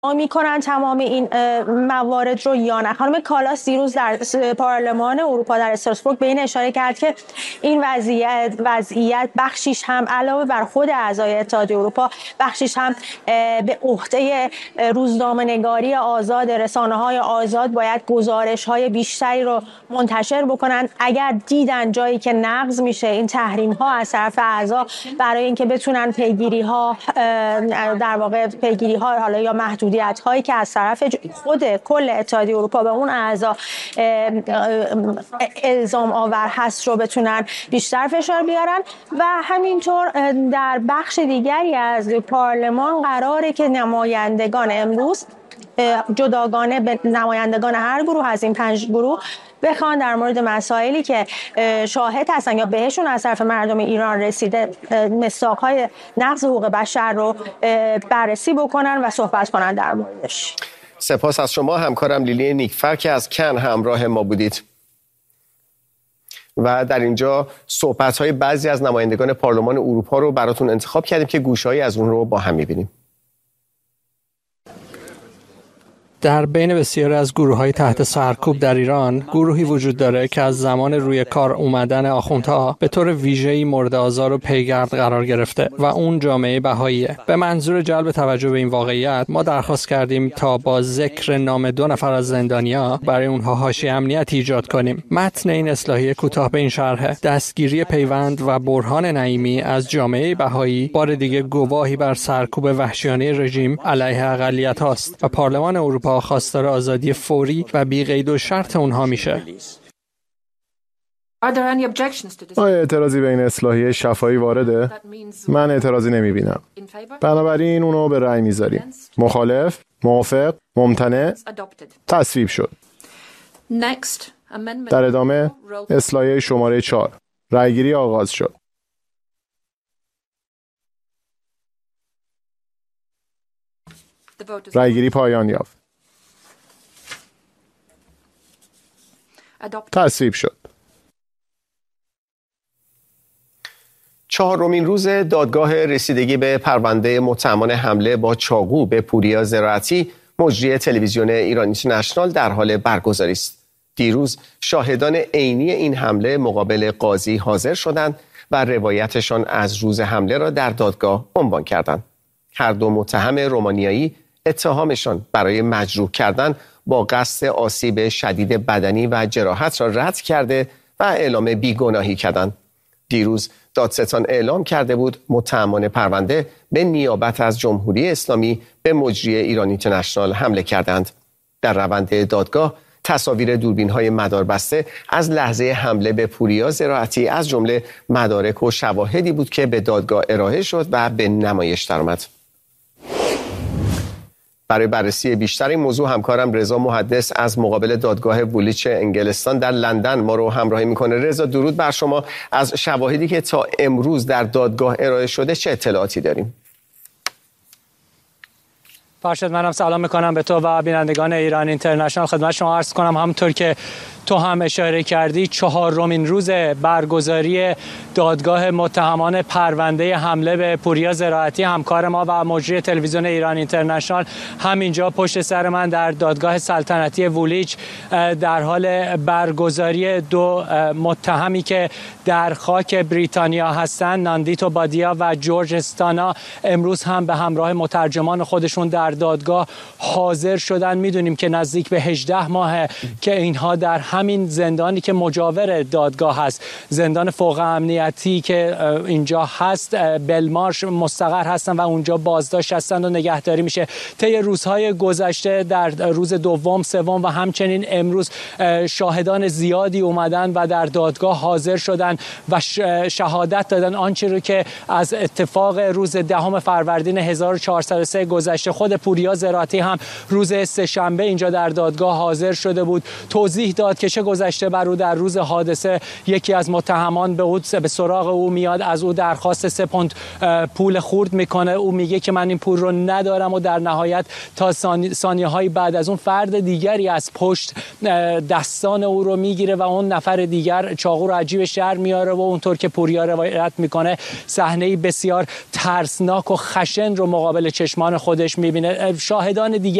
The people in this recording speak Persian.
میکنن تمام این موارد رو یا نه. خانم کالاس دیروز در پارلمان اروپا در استراسبورگ به این اشاره کرد که این وضعیت بخشیش هم علاوه بر خود اعضای اتحادیه اروپا، بخشیش هم به عهده روزنامه‌نگاری آزاد، رسانه‌های آزاد باید گزارش‌های بیشتری رو منتشر بکنن. اگر دیدن جایی که نقض میشه این تحریم‌ها از طرف اعضا، برای اینکه بتونن پیگیری‌ها در واقع پیگیری‌ها حالا یا محدودیت‌هایی که از طرف خود کل اتحادیه اروپا به اون اعضا الزام آور هست رو بتونن بیشتر فشار بیارن. و همینطور در بخش دیگری از پارلمان قراره که نمایندگان امروز جداگانه به نمایندگان هر گروه از این 5 گروه بخوان در مورد مسائلی که شاهد هستن یا بهشون از طرف مردم ایران رسیده مصداق‌های نقض حقوق بشر رو بررسی بکنن و صحبت کنن در موردش. سپاس از شما همکارم لیلی نیکفر که از کن همراه ما بودید. و در اینجا صحبت‌های بعضی از نمایندگان پارلمان اروپا رو براتون انتخاب کردیم که گوشه‌ای از اون رو با هم می‌بینیم. در بین بسیاری از گروه‌های تحت سرکوب در ایران، گروهی وجود داره که از زمان روی کار اومدن آخوندها به طور ویژه‌ای مورد آزار و پیگرد قرار گرفته و اون جامعه بهاییه. به منظور جلب توجه به این واقعیت، ما درخواست کردیم تا با ذکر نام 2 نفر از زندانیا برای اونها حاشیه امنیت ایجاد کنیم. متن این اصلاحیه کوتاه به این شرحه: دستگیری پیوند و برهان نعیمی از جامعه بهایی بار دیگه گواهی بر سرکوب وحشیانه رژیم علیه اقلیت‌هاست و پارلمان اروپا خواستار آزادی فوری و بی قید و شرط اونها میشه. آیا اعتراضی به این اصلاحیه شفاهی وارده؟ من اعتراضی نمیبینم. بنابراین اونو به رأی میذاریم. مخالف، موافق، ممتنع، تصویب شد. در ادامه اصلاحیه شماره 4 رأیگیری آغاز شد. رأیگیری پایان یافت. تصویب شد. 4مین روز دادگاه رسیدگی به پرونده متهمان حمله با چاقو به پوریا زراعتی، مجری تلویزیون ایران اینترنشنال در حال برگزاری است. دیروز شاهدان عینی این حمله مقابل قاضی حاضر شدند و روایتشان از روز حمله را در دادگاه عنوان کردند. هر دو متهم رومانیایی اتهامشان برای مجروح کردن با قصد آسیب شدید بدنی و جراحت را رد کرده و اعلام بیگناهی کردند. دیروز دادستان اعلام کرده بود متهمان پرونده به نیابت از جمهوری اسلامی به مجری ایران اینترنشنال حمله کردند. در روند دادگاه تصاویر دوربین‌های مداربسته از لحظه حمله به پوریا زراعتی از جمله مدارک و شواهدی بود که به دادگاه ارائه شد و به نمایش درآمد. برای بررسی بیشتر این موضوع همکارم رضا محدث از مقابل دادگاه وولیچ انگلستان در لندن ما رو همراهی میکنه. رضا درود بر شما. از شواهدی که تا امروز در دادگاه ارائه شده چه اطلاعاتی داریم؟ فرشاد، منم سلام میکنم به تو و بینندگان ایران اینترنشنال. خدمت شما عرض کنم همونطور که تو هم اشاره کردی 4مین روز برگزاری دادگاه متهمان پرونده حمله به پوریا زراعتی، همکار ما و مجری تلویزیون ایران اینترنشنال همینجا پشت سر من در دادگاه سلطنتی وولیچ در حال برگزاری 2 متهمی که در خاک بریتانیا هستند، ناندیتو بادیا و جورج استانا، امروز هم به همراه مترجمان خودشون در دادگاه حاضر شدن. میدونیم که نزدیک به 18 ماه که اینها در همین زندانی که مجاور دادگاه هست، زندان فوق امنیتی که اینجا هست، بلمارش مستقر هستن و اونجا بازداشت هستند و نگهداری میشه. طی روزهای گذشته در روز دوم، سوم و همچنین امروز شاهدان زیادی اومدن و در دادگاه حاضر شدن و شهادت دادن آنچه رو که از اتفاق روز 10 فروردین 1403 گذشته. خود پوریا زراعتی هم روز سه‌شنبه اینجا در دادگاه حاضر شده بود، توضیح داد که چه گذشته بر او در روز حادثه. یکی از متهمان به سراغ او میاد، از او درخواست 3 پوند پول خورد میکنه. او میگه که من این پول رو ندارم و در نهایت تا ثانیه‌های بعد از اون فرد دیگری از پشت دستان او رو میگیره و اون نفر دیگر چاقو رو عجیب شر میاره و اونطور که پوریا روایت میکنه صحنه‌ای بسیار ترسناک و خشن رو مقابل چشمان خودش میبینه. شاهدان دیگر